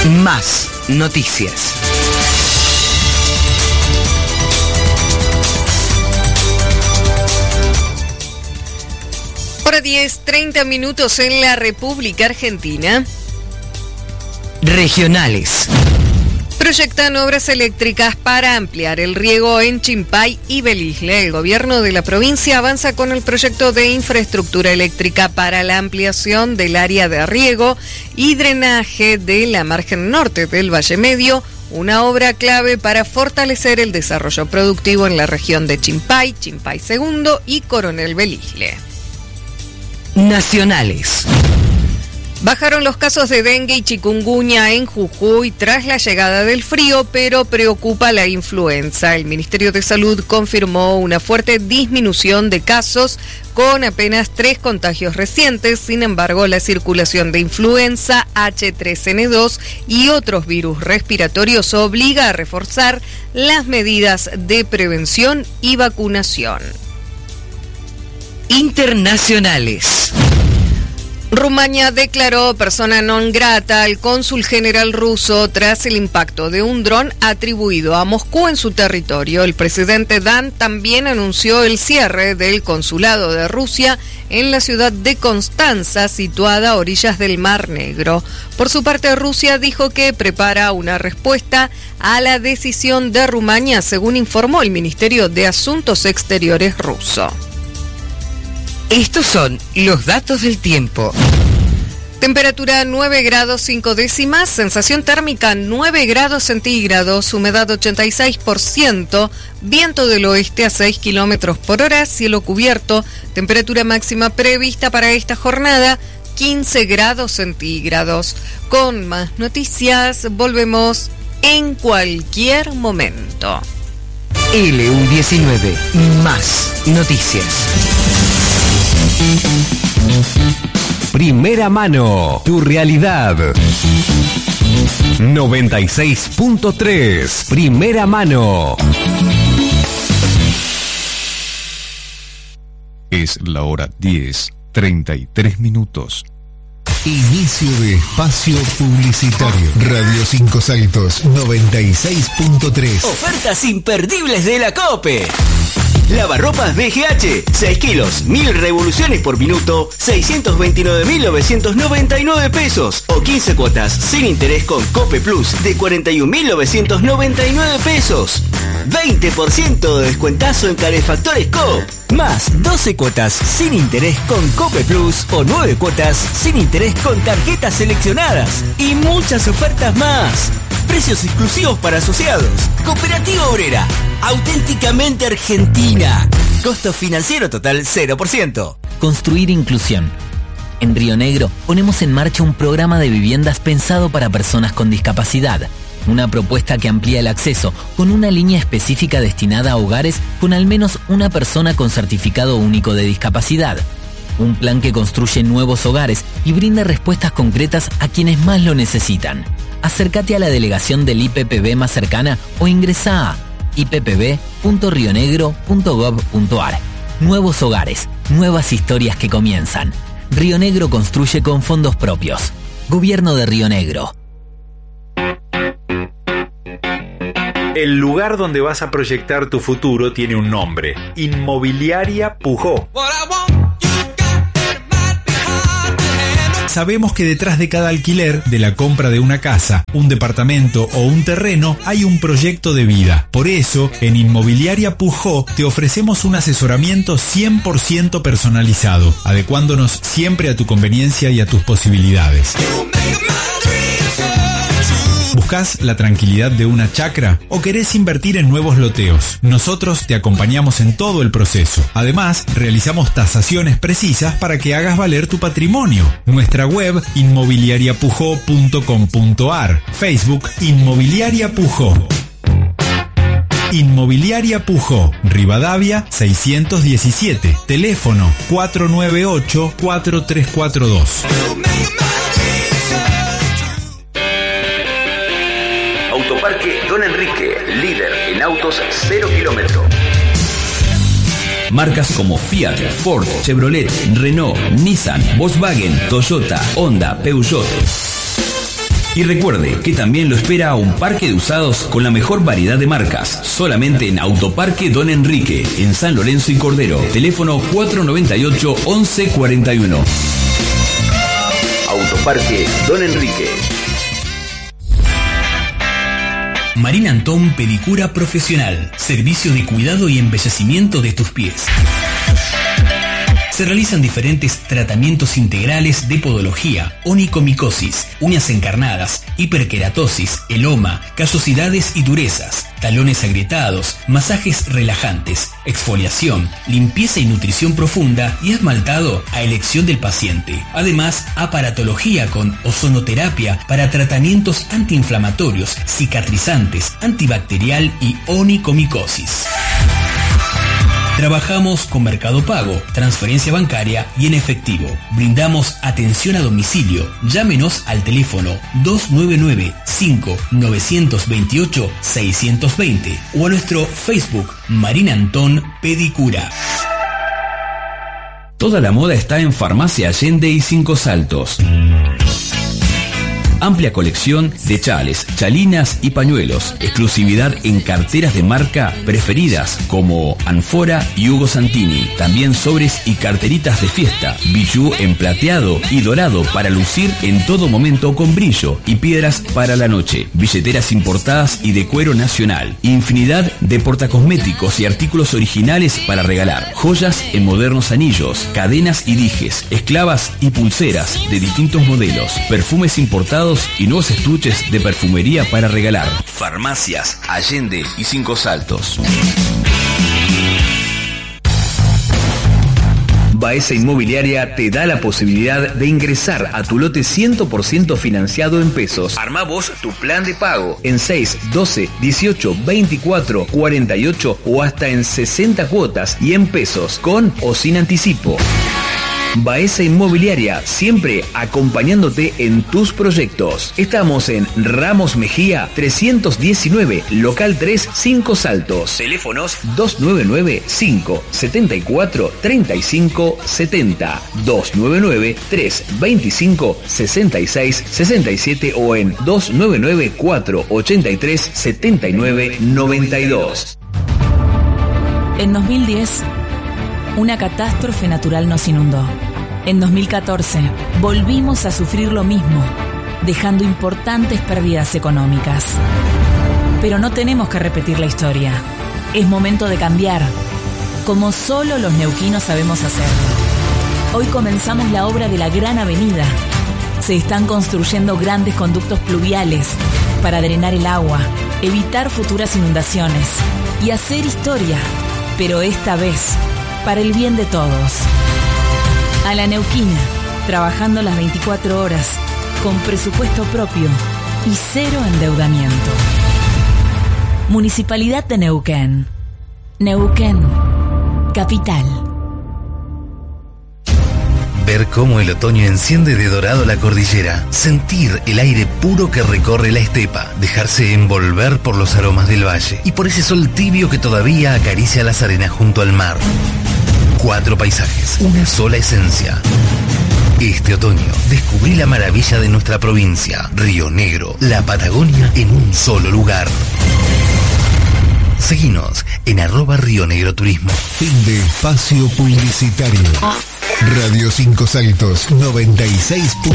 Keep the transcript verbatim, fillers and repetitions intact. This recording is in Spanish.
Más noticias. Hora diez, treinta minutos en la República Argentina. Regionales. Proyectan obras eléctricas para ampliar el riego en Chimpay y Belisle. El gobierno de la provincia avanza con el proyecto de infraestructura eléctrica para la ampliación del área de riego y drenaje de la margen norte del Valle Medio, una obra clave para fortalecer el desarrollo productivo en la región de Chimpay, Chimpay Segundo y Coronel Belisle. Nacionales. Bajaron los casos de dengue y chikungunya en Jujuy tras la llegada del frío, pero preocupa la influenza. El Ministerio de Salud confirmó una fuerte disminución de casos con apenas tres contagios recientes. Sin embargo, la circulación de influenza H tres N dos y otros virus respiratorios obliga a reforzar las medidas de prevención y vacunación. Internacionales. Rumania declaró persona non grata al cónsul general ruso tras el impacto de un dron atribuido a Moscú en su territorio. El presidente Dan también anunció el cierre del consulado de Rusia en la ciudad de Constanza, situada a orillas del Mar Negro. Por su parte, Rusia dijo que prepara una respuesta a la decisión de Rumania, según informó el Ministerio de Asuntos Exteriores ruso. Estos son los datos del tiempo. Temperatura nueve grados cinco décimas, sensación térmica nueve grados centígrados, humedad ochenta y seis por ciento, viento del oeste a seis kilómetros por hora, cielo cubierto, temperatura máxima prevista para esta jornada quince grados centígrados. Con más noticias volvemos en cualquier momento. L U diecinueve, más noticias. Primera mano, tu realidad. noventa y seis punto tres, primera mano. Es la hora diez, treinta y tres minutos. Inicio de espacio publicitario. Radio Cinco Saltos, noventa y seis punto tres. Ofertas imperdibles de la COPE. Lavarropas B G H, seis kilos, mil revoluciones por minuto, seiscientos veintinueve mil novecientos noventa y nueve pesos. O quince cuotas sin interés con COPE Plus de cuarenta y un mil novecientos noventa y nueve pesos. veinte por ciento de descuentazo en calefactores C O P. Más doce cuotas sin interés con COPE Plus o nueve cuotas sin interés con tarjetas seleccionadas. Y muchas ofertas más. Precios exclusivos para asociados. Cooperativa Obrera. Auténticamente argentina. Costo financiero total cero por ciento. Construir inclusión. En Río Negro ponemos en marcha un programa de viviendas pensado para personas con discapacidad. Una propuesta que amplía el acceso con una línea específica destinada a hogares con al menos una persona con certificado único de discapacidad. Un plan que construye nuevos hogares y brinda respuestas concretas a quienes más lo necesitan. Acércate a la delegación del I P P B más cercana o ingresa a i p p b punto rio negro punto gov punto a r. Nuevos hogares, nuevas historias que comienzan. Río Negro construye con fondos propios. Gobierno de Río Negro. El lugar donde vas a proyectar tu futuro tiene un nombre: Inmobiliaria Pujó. Sabemos que detrás de cada alquiler, de la compra de una casa, un departamento o un terreno, hay un proyecto de vida. Por eso, en Inmobiliaria Pujó te ofrecemos un asesoramiento cien por ciento personalizado, adecuándonos siempre a tu conveniencia y a tus posibilidades. ¿Buscás la tranquilidad de una chacra o querés invertir en nuevos loteos? Nosotros te acompañamos en todo el proceso. Además, realizamos tasaciones precisas para que hagas valer tu patrimonio. Nuestra web, inmobiliaria pujó punto com punto a r. Facebook, Inmobiliaria Pujó. Inmobiliaria Pujó, Rivadavia seiscientos diecisiete. Teléfono cuatro nueve ocho, cuatro tres cuatro dos. Autoparque Don Enrique, líder en autos cero kilómetros. Marcas como Fiat, Ford, Chevrolet, Renault, Nissan, Volkswagen, Toyota, Honda, Peugeot. Y recuerde que también lo espera un parque de usados con la mejor variedad de marcas, solamente en Autoparque Don Enrique, en San Lorenzo y Cordero. Teléfono cuatro noventa y ocho, once cuarenta y uno. Autoparque Don Enrique. Marina Antón Pedicura Profesional. Servicio de cuidado y embellecimiento de tus pies. Se realizan diferentes tratamientos integrales de podología, onicomicosis, uñas encarnadas, hiperkeratosis, eloma, callosidades y durezas, talones agrietados, masajes relajantes, exfoliación, limpieza y nutrición profunda y esmaltado a elección del paciente. Además, aparatología con ozonoterapia para tratamientos antiinflamatorios, cicatrizantes, antibacterial y onicomicosis. Trabajamos con Mercado Pago, transferencia bancaria y en efectivo. Brindamos atención a domicilio. Llámenos al teléfono dos nueve nueve, cinco nueve dos ocho, seis dos cero o a nuestro Facebook Marina Antón Pedicura. Toda la moda está en Farmacia Allende y Cinco Saltos. Amplia colección de chales, chalinas y pañuelos. Exclusividad en carteras de marca preferidas como Anfora y Hugo Santini. También sobres y carteritas de fiesta. Bijou en plateado y dorado para lucir en todo momento con brillo. Y piedras para la noche. Billeteras importadas y de cuero nacional. Infinidad de portacosméticos y artículos originales para regalar. Joyas en modernos anillos, cadenas y dijes. Esclavas y pulseras de distintos modelos. Perfumes importados y nuevos estuches de perfumería para regalar. Farmacias Allende y Cinco Saltos. Baeza Inmobiliaria te da la posibilidad de ingresar a tu lote cien por ciento financiado en pesos. Armá vos tu plan de pago en seis, doce, dieciocho, veinticuatro, cuarenta y ocho o hasta en sesenta cuotas y en pesos, con o sin anticipo. Baeza Inmobiliaria, siempre acompañándote en tus proyectos. Estamos en Ramos Mejía trescientos diecinueve, local tres, Cinco Saltos. Teléfonos dos nueve nueve, cinco siete cuatro, tres cinco siete cero, dos nueve nueve, tres veinticinco, sesenta y seis sesenta y siete o en dos nueve nueve, cuatro ochenta y tres, setenta y nueve noventa y dos. En dos mil diez, una catástrofe natural nos inundó. En dos mil catorce, volvimos a sufrir lo mismo, dejando importantes pérdidas económicas. Pero no tenemos que repetir la historia. Es momento de cambiar, como solo los neuquinos sabemos hacer. Hoy comenzamos la obra de la Gran Avenida. Se están construyendo grandes conductos pluviales para drenar el agua, evitar futuras inundaciones y hacer historia, pero esta vez para el bien de todos. A la neuquina, trabajando las veinticuatro horas, con presupuesto propio y cero endeudamiento. Municipalidad de Neuquén. Neuquén, capital. Ver cómo el otoño enciende de dorado la cordillera, sentir el aire puro que recorre la estepa, dejarse envolver por los aromas del valle y por ese sol tibio que todavía acaricia las arenas junto al mar. Cuatro paisajes, una sola esencia. Este otoño descubrí la maravilla de nuestra provincia, Río Negro, la Patagonia en un solo lugar. Seguinos en arroba Río Negro Turismo. Fin de espacio publicitario. Radio Cinco Saltos noventa y seis.